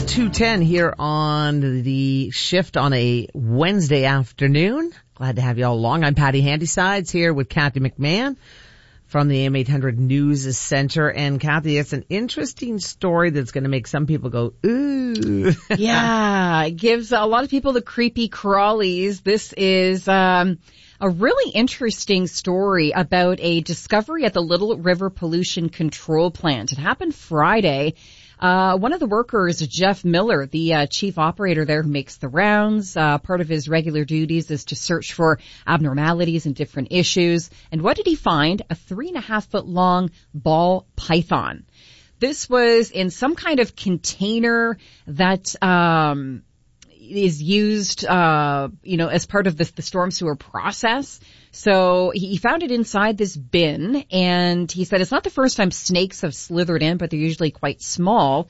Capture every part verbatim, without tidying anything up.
two ten here on the shift on a Wednesday afternoon. Glad to have you all along. I'm Patty Handysides here with Kathy McMahon from the A M eight hundred News Center. And Kathy, it's an interesting story that's going to make some people go, ooh. Yeah, it gives a lot of people the creepy crawlies. This is um a really interesting story about a discovery at the Little River Pollution Control Plant. It happened Friday. Uh, one of the workers, Jeff Miller, the uh, chief operator there who makes the rounds, uh, part of his regular duties is to search for abnormalities and different issues. And what did he find? A three and a half foot long ball python. This was in some kind of container that, um, is used, uh, you know, as part of this, the storm sewer process. So he found it inside this bin, and he said it's not the first time snakes have slithered in, but they're usually quite small.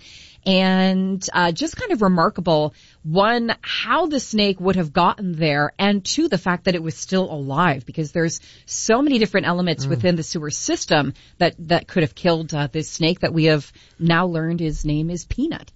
And uh just kind of remarkable, one, how the snake would have gotten there, and two, the fact that it was still alive, because there's so many different elements mm. within the sewer system that that could have killed uh, this snake that we have now learned his name is Peanut.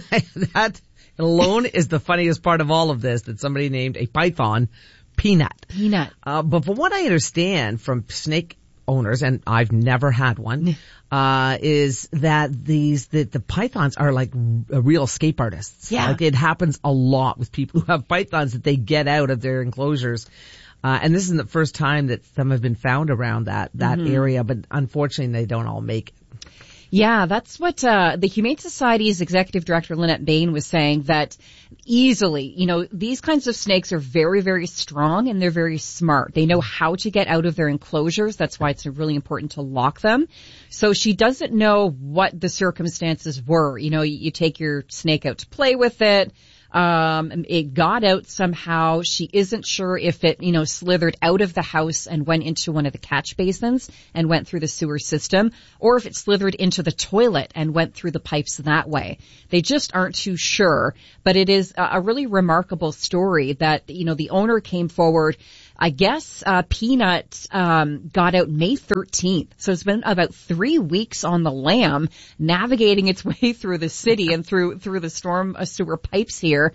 That alone is the funniest part of all of this, that somebody named a python Peanut. Peanut. Uh, but from what I understand from snake owners, and I've never had one, uh, is that these, that the pythons are like r- real escape artists. Yeah. Like it happens a lot with people who have pythons that they get out of their enclosures. Uh, and this isn't the first time that some have been found around that, that mm-hmm. area, but unfortunately they don't all make it. Yeah, that's what uh the Humane Society's executive director, Lynette Bain, was saying, that easily, you know, these kinds of snakes are very, very strong and they're very smart. They know how to get out of their enclosures. That's why it's really important to lock them. So she doesn't know what the circumstances were. You know, you, you take your snake out to play with it. Um, it got out somehow. She isn't sure if it, you know, slithered out of the house and went into one of the catch basins and went through the sewer system, or if it slithered into the toilet and went through the pipes that way. They just aren't too sure, but it is a, a really remarkable story that, you know, the owner came forward. I guess, uh, Peanut, um, got out May thirteenth. So it's been about three weeks on the lam, navigating its way through the city and through, through the storm sewer pipes here.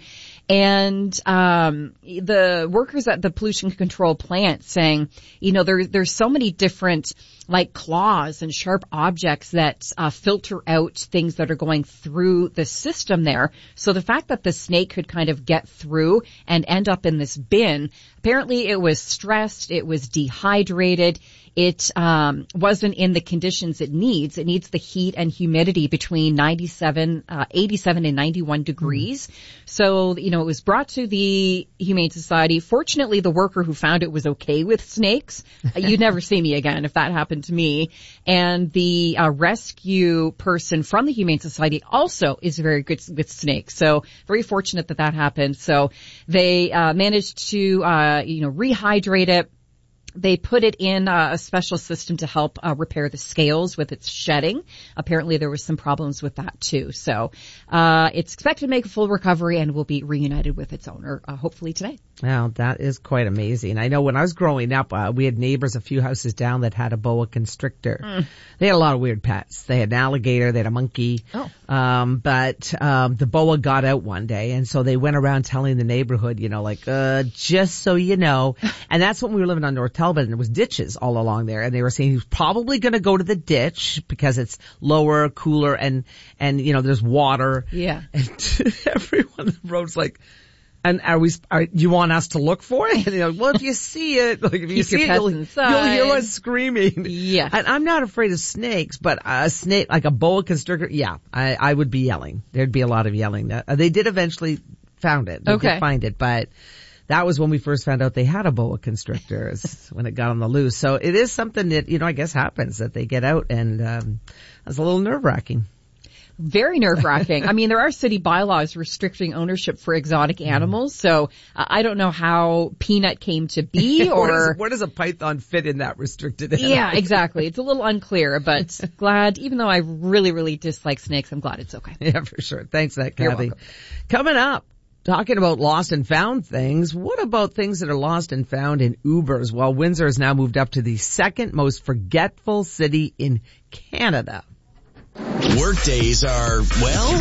And, um, the workers at the pollution control plant saying, you know, there, there's so many different, like, claws and sharp objects that, uh, filter out things that are going through the system there. So the fact that the snake could kind of get through and end up in this bin, apparently it was stressed, it was dehydrated, it um wasn't in the conditions it needs. It needs the heat and humidity between ninety-seven, uh, eighty-seven and ninety-one degrees. Mm. So, you know, it was brought to the Humane Society. Fortunately, the worker who found it was okay with snakes. You'd never see me again if that happened to me. And the uh, rescue person from the Humane Society also is very good with snakes. So very fortunate that that happened. So they uh managed to, uh you know, rehydrate it. They put it in a special system to help uh, repair the scales with its shedding. Apparently there was some problems with that too. So uh it's expected to make a full recovery and will be reunited with its owner uh, hopefully today. Wow, that is quite amazing. I know when I was growing up, uh, we had neighbors a few houses down that had a boa constrictor. Mm. They had a lot of weird pets. They had an alligator, they had a monkey. Oh. Um, but um the boa got out one day, and so they went around telling the neighborhood, you know, like, uh, just so you know. And that's when we were living on North Talbot, and there was ditches all along there, and they were saying he was probably going to go to the ditch because it's lower, cooler, and, and, you know, there's water. Yeah. And everyone on the road's like, and are we, are, you want us to look for it? And they're like, well, if you see it, like, if Keep you see it, you'll, you'll hear us screaming. Yeah. And I'm not afraid of snakes, but a snake, like a boa constrictor, yeah, I, I would be yelling. There'd be a lot of yelling. Uh, they did eventually found it. They okay. did find it, but that was when we first found out they had a boa constrictor, when it got on the loose. So it is something that, you know, I guess happens, that they get out, and um that's a little nerve-wracking. Very nerve-wracking. I mean, there are city bylaws restricting ownership for exotic animals, so uh, I don't know how Peanut came to be, or where, does, where does a python fit in that restricted area? Yeah, exactly. It's a little unclear, but glad, even though I really, really dislike snakes, I'm glad it's okay. Yeah, for sure. Thanks for that, Kathy. You're welcome. Coming up, talking about lost and found things, what about things that are lost and found in Ubers? Well, Windsor has now moved up to the second most forgetful city in Canada. Workdays are, well,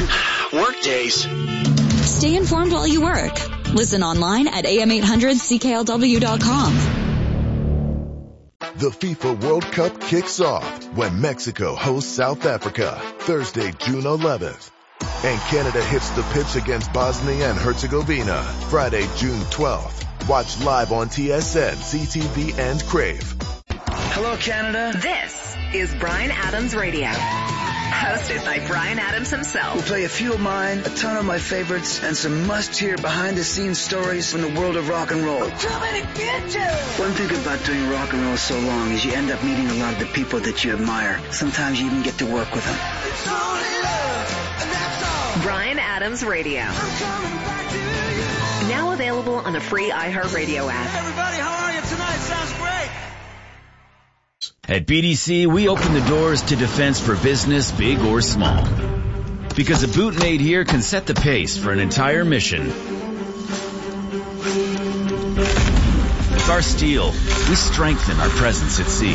work days. Stay informed while you work. Listen online at A M eight hundred C K L W dot com. The FIFA World Cup kicks off when Mexico hosts South Africa Thursday, June eleventh. And Canada hits the pitch against Bosnia and Herzegovina Friday, June twelfth. Watch live on T S N, C T V, and Crave. Hello, Canada. This is Bryan Adams Radio, hosted by Bryan Adams himself. We'll play a few of mine, a ton of my favorites, and some must-hear behind-the-scenes stories from the world of rock and roll. I'm coming to get you! One thing about doing rock and roll so long is you end up meeting a lot of the people that you admire. Sometimes you even get to work with them. It's only love, and that's all. Bryan Adams Radio. I'm coming back to you. Now available on the free iHeartRadio app. Hey everybody, how are you tonight? Sounds great. At B D C, we open the doors to defense for business, big or small. Because a boot made here can set the pace for an entire mission. With our steel, we strengthen our presence at sea.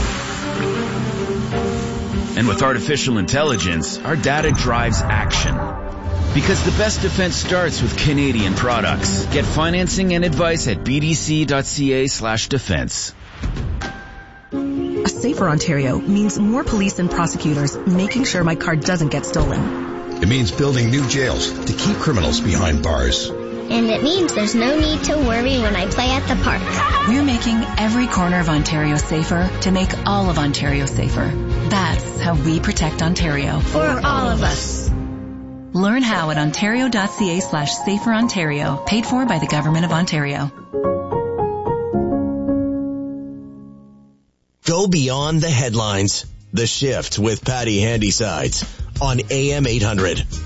And with artificial intelligence, our data drives action. Because the best defense starts with Canadian products. Get financing and advice at bdc.ca slash defense. A safer Ontario means more police and prosecutors making sure my car doesn't get stolen. It means building new jails to keep criminals behind bars. And it means there's no need to worry when I play at the park. We're making every corner of Ontario safer to make all of Ontario safer. That's how we protect Ontario. For all of us. Learn how at ontario.ca slash safer Ontario, paid for by the Government of Ontario. Go beyond the headlines. The Shift with Patty Handysides on A M eight hundred.